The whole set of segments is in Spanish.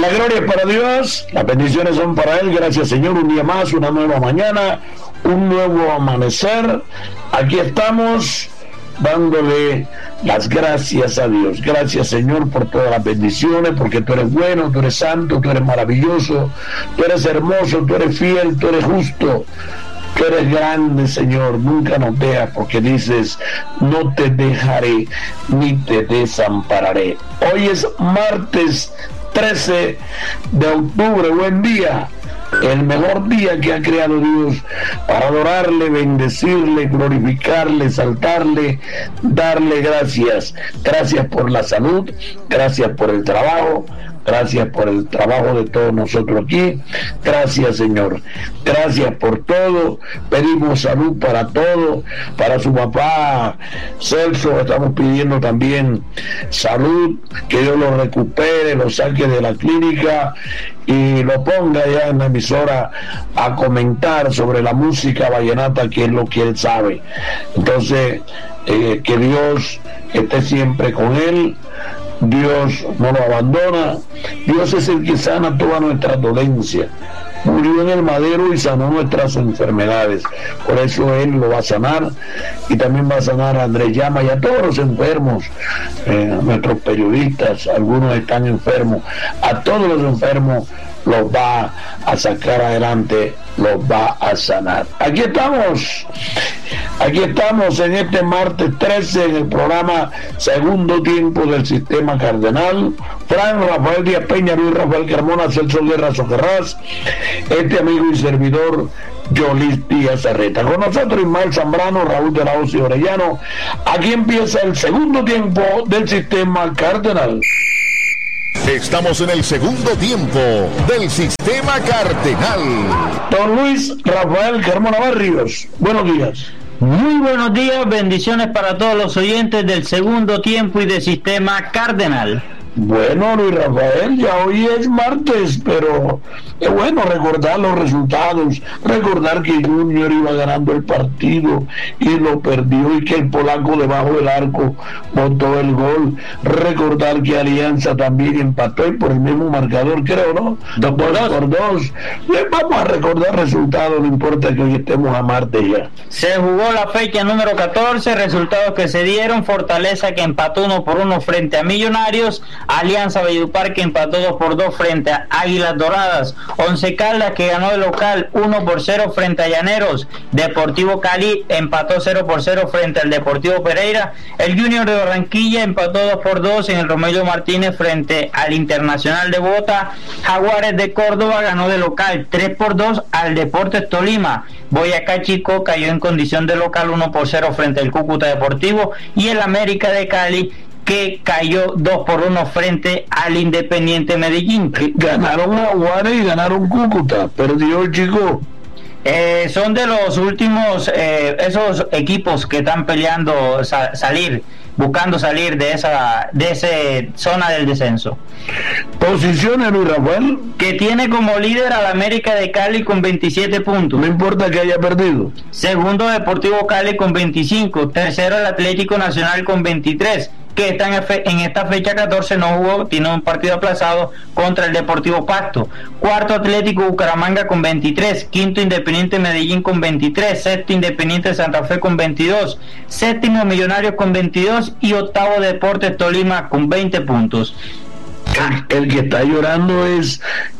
La gloria es para Dios, las bendiciones son para Él. Gracias, Señor, un día más, una nueva mañana, un nuevo amanecer. Aquí estamos dándole las gracias a Dios. Gracias, Señor, por todas las bendiciones, porque tú eres bueno, tú eres santo, tú eres maravilloso, tú eres hermoso, tú eres fiel, tú eres justo. Tú eres grande, Señor, nunca nos dejas, porque dices, no te dejaré ni te desampararé. Hoy es martes 13 de octubre, buen día, el mejor día que ha creado Dios para adorarle, bendecirle, glorificarle, exaltarle, darle gracias. Gracias por la salud, gracias por el trabajo. Gracias por el trabajo de todos nosotros aquí. Gracias, Señor. Gracias por todo. Pedimos salud para todos. Para su papá Celso estamos pidiendo también salud, que Dios lo recupere, lo saque de la clínica y lo ponga ya en la emisora a comentar sobre la música vallenata, que es lo que él sabe. Entonces, que Dios esté siempre con él. Dios no lo abandona. Dios es el que sana toda nuestra dolencia. Murió en el madero y sanó nuestras enfermedades. Por eso Él lo va a sanar. Y también va a sanar a Andrés Llama y a todos los enfermos, nuestros periodistas. Algunos están enfermos. A todos los enfermos los va a sacar adelante, los va a sanar. Aquí estamos en este martes 13 en el programa Segundo Tiempo del Sistema Cardenal. Fran, Rafael Díaz Peña, Luis Rafael Carmona, Celso Guerra Socarrás, este amigo y servidor Yolis Díaz Arreta. Con nosotros Ismael Zambrano, Raúl de la Hoz y Orellano. Aquí empieza el segundo tiempo del Sistema Cardenal. Estamos en el segundo tiempo del Sistema Cardenal. Don Luis Rafael Carmona Barrios, buenos días. Muy buenos días, bendiciones para todos los oyentes del segundo tiempo y del Sistema Cardenal. Bueno, Luis Rafael, ya hoy es martes, pero es bueno recordar los resultados, recordar que Junior iba ganando el partido y lo perdió y que el polaco debajo del arco botó el gol, recordar que Alianza también empató y por el mismo marcador, creo, ¿no? 2-2. Vamos a recordar resultados, no importa que hoy estemos a martes ya. Se jugó la fecha número 14, resultados que se dieron: Fortaleza, que empató 1-1 frente a Millonarios; Alianza Valledupar, que empató 2-2 frente a Águilas Doradas; Once Caldas, que ganó de local 1-0 frente a Llaneros; Deportivo Cali empató 0-0 frente al Deportivo Pereira; el Junior de Barranquilla empató 2-2 en el Romelio Martínez frente al Internacional de Bogotá; Jaguares de Córdoba ganó de local 3-2 al Deportes Tolima; Boyacá Chico cayó en condición de local 1-0 frente al Cúcuta Deportivo; y el América de Cali, que cayó 2-1 frente al Independiente Medellín. Ganaron Jaguares y ganaron Cúcuta, perdió el Chico. Son de los últimos esos equipos que están peleando buscando salir de esa zona del descenso. Posiciones, Luis Rafael, que tiene como líder al América de Cali con 27 puntos. No importa que haya perdido. Segundo, Deportivo Cali con 25. Tercero, el Atlético Nacional con 23, que está en esta fecha 14 no jugó, tiene un partido aplazado contra el Deportivo Pasto. Cuarto, Atlético Bucaramanga con 23. Quinto, Independiente Medellín con 23. Sexto, Independiente Santa Fe con 22. Séptimo, Millonarios con 22. Y octavo, Deportes Tolima con 20 puntos. El que está llorando es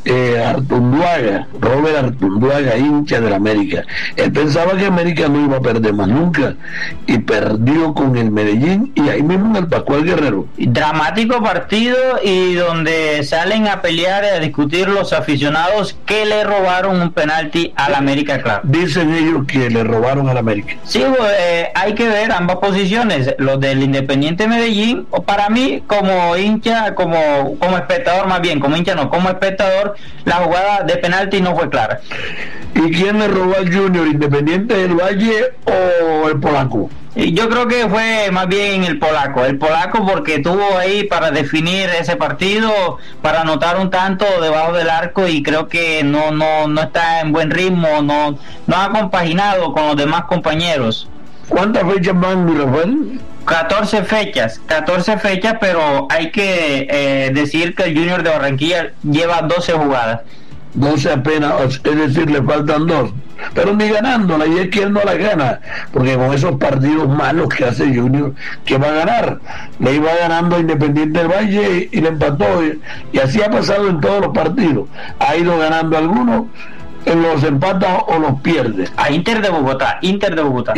Artunduaga, Robert Artunduaga, hincha del América. Él pensaba que América no iba a perder más nunca y perdió con el Medellín y ahí mismo en el Pascual Guerrero. Dramático partido, y donde salen a pelear y a discutir los aficionados que le robaron un penalti al América Club. Dicen ellos que le robaron al América. Sí, hay que ver ambas posiciones. Los del Independiente Medellín, para mí como hincha, como espectador, más bien como hincha no, como espectador, la jugada de penalti no fue clara. ¿Y quién le robó al Junior? ¿Independiente del Valle o el polaco? Yo creo que fue más bien el polaco porque estuvo ahí para definir ese partido, para anotar un tanto debajo del arco, y creo que no está en buen ritmo, no ha compaginado con los demás compañeros. ¿Cuántas fechas van, Rafael? 14 fechas, pero hay que decir que el Junior de Barranquilla lleva 12 jugadas. 12 apenas, es decir, le faltan 2, pero ni ganándola, y es que él no la gana, porque con esos partidos malos que hace Junior, que va a ganar, le iba ganando a Independiente del Valle y le empató, y así ha pasado en todos los partidos, ha ido ganando algunos, los empata o los pierde. A Inter de Bogotá. Inter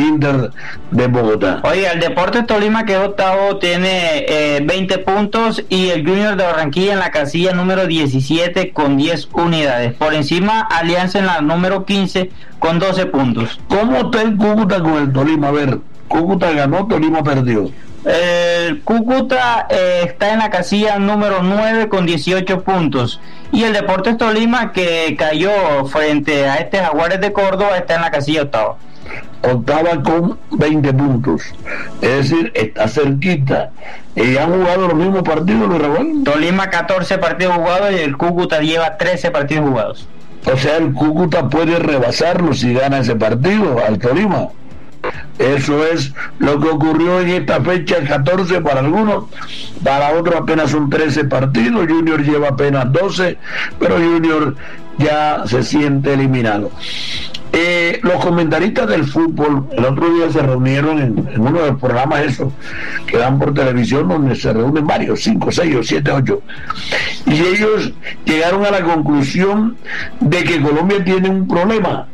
de Bogotá. Oiga, el Deportes Tolima, que es octavo, tiene 20 puntos, y el Junior de Barranquilla en la casilla número 17 con 10 unidades. Por encima, Alianza en la número 15 con 12 puntos. ¿Cómo está el Cúcuta con el Tolima? A ver, Cúcuta ganó, Tolima perdió. El Cúcuta está en la casilla número 9 con 18 puntos, y el Deportes Tolima, que cayó frente a Jaguares de Córdoba, está en la casilla octava con 20 puntos, es decir, está cerquita. Y han jugado los mismos partidos, los Raúl. Tolima 14 partidos jugados y el Cúcuta lleva 13 partidos jugados. O sea, el Cúcuta puede rebasarlo si gana ese partido al Tolima. Eso es lo que ocurrió en esta fecha 14 para algunos, para otros apenas son 13 partidos. Junior lleva apenas 12, pero Junior ya se siente eliminado. Los comentaristas del fútbol el otro día se reunieron en uno de los programas esos que dan por televisión, donde se reúnen varios, 5, 6 o 7, 8, y ellos llegaron a la conclusión de que Colombia tiene un problema: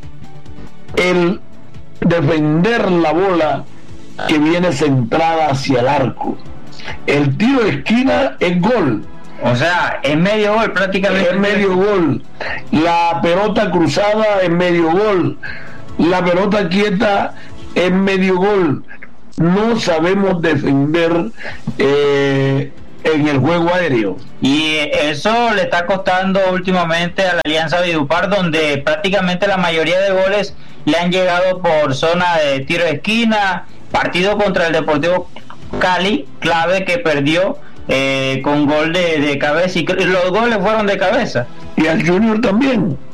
el defender la bola que viene centrada hacia el arco. El tiro de esquina es gol, o sea, es medio gol prácticamente. Es medio gol. La pelota cruzada es medio gol. La pelota quieta es medio gol. No sabemos defender en el juego aéreo, y eso le está costando últimamente a la Alianza Valledupar, donde prácticamente la mayoría de goles le han llegado por zona de tiro de esquina. Partido contra el Deportivo Cali, clave, que perdió con gol de cabeza, y los goles fueron de cabeza. Y al Junior también.